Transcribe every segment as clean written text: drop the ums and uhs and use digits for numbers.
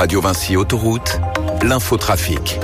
Radio Vinci Autoroute, l'infotrafic.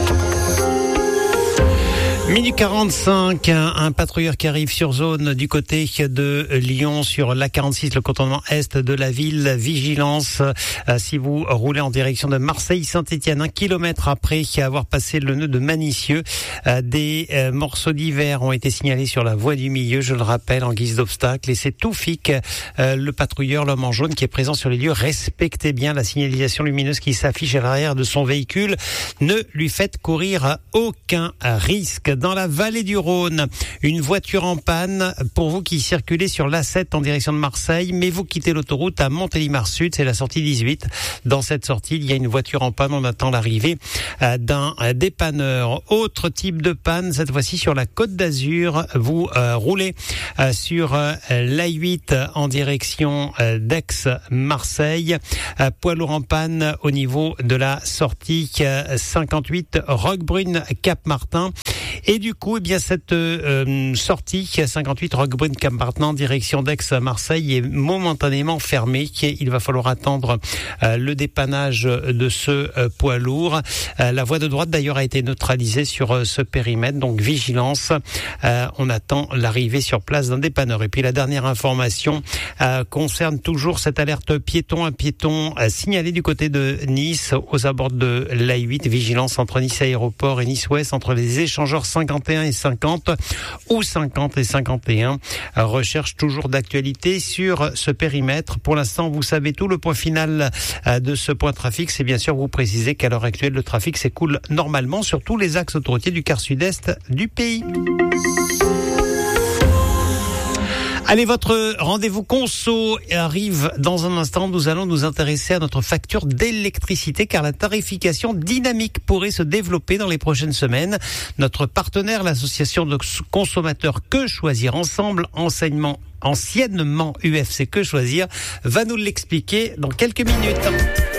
Minute 45, un patrouilleur qui arrive sur zone du côté de Lyon sur l'A46, le contournement est de la ville. Vigilance si vous roulez en direction de Marseille-Saint-Étienne, 1 kilomètre après avoir passé le nœud de Manicieux. Des morceaux divers ont été signalés sur la voie du milieu, je le rappelle, en guise d'obstacle. Et c'est Toufik, le patrouilleur, l'homme en jaune, qui est présent sur les lieux. Respectez bien la signalisation lumineuse qui s'affiche à l'arrière de son véhicule. Ne lui faites courir aucun risque. Dans la vallée du Rhône, une voiture en panne pour vous qui circulez sur l'A7 en direction de Marseille, mais vous quittez l'autoroute à Montélimar Sud, c'est la sortie 18. Dans cette sortie, il y a une voiture en panne, on attend l'arrivée d'un dépanneur. Autre type de panne, cette fois-ci sur la Côte d'Azur, vous roulez sur l'A8 en direction d'Aix-Marseille, poids lourd en panne au niveau de la sortie 58 Roquebrune-Cap-Martin. Et du coup, eh bien cette sortie 58 Roquebrune-Cap-Martin en direction d'Aix-Marseille est momentanément fermée. Il va falloir attendre le dépannage de ce poids lourd. La voie de droite d'ailleurs a été neutralisée sur ce périmètre, donc vigilance. On attend l'arrivée sur place d'un dépanneur. Et puis la dernière information concerne toujours cette alerte piéton. Un piéton signalé du côté de Nice aux abords de l'A8. Vigilance entre Nice Aéroport et Nice Ouest, entre les échangeurs 51 et 50 ou 50 et 51. Recherche toujours d'actualité sur ce périmètre. Pour l'instant, vous savez tout. Le point final de ce point trafic, c'est bien sûr vous préciser qu'à l'heure actuelle, le trafic s'écoule normalement sur tous les axes autoroutiers du quart sud-est du pays. Allez, votre rendez-vous conso arrive dans un instant. Nous allons nous intéresser à notre facture d'électricité car la tarification dynamique pourrait se développer dans les prochaines semaines. Notre partenaire, l'association de consommateurs Que Choisir Ensemble, anciennement UFC Que Choisir, va nous l'expliquer dans quelques minutes.